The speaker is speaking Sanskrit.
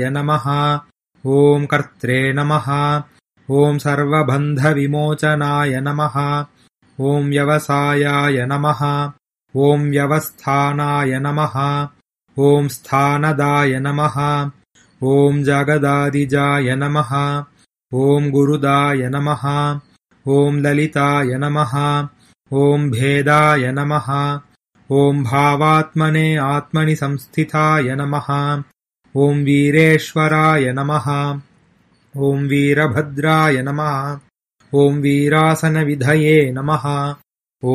नमः। ॐ कर्त्रे नमः। ॐ सर्वबन्धविमोचनाय नमः। ॐ व्यवसायाय नमः। ॐ व्यवस्थानाय नमः। ॐ स्थानदाय नमः। ॐ जगदादिजाय नमः। ॐ गुरुदाय नमः। ॐ ललिताय नमः। ॐ भेदाय नमः। ॐ भावात्मने आत्मनि संस्थिताय नमः। ॐ वीरेश्वराय नमः। ॐ वीरभद्राय नमः। ॐ वीरासनविधये नमः।